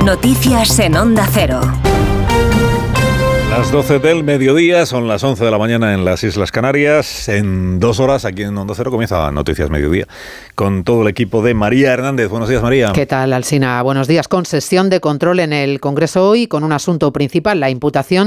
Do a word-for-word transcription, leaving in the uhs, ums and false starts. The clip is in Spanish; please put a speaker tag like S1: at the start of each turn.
S1: Noticias en Onda Cero.
S2: Las doce del mediodía, son las once de la mañana en las Islas Canarias. En dos horas aquí en Onda Cero comienza Noticias Mediodía con todo el equipo de María Hernández. Buenos días, María.
S3: ¿Qué tal, Alsina? Buenos días. Con sesión de control en el Congreso hoy, con un asunto principal, la imputación